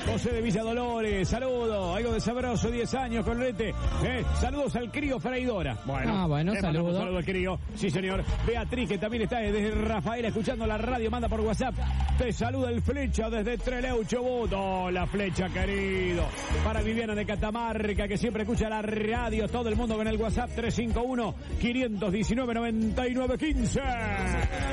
José de Villa Dolores, saludos. Algo de sabroso, 10 años con Lete. Saludos al crío Freidora. Bueno, saludos. Saludos al crío. Sí, señor. Beatriz, que también está desde Rafael escuchando la radio, manda por WhatsApp. Te saluda el Flecha desde Trelew, Chubut. Hola, Flecha, querido. Para Viviana de Catamarca, que siempre escucha la radio. Todo el mundo con el WhatsApp 351-519-9915.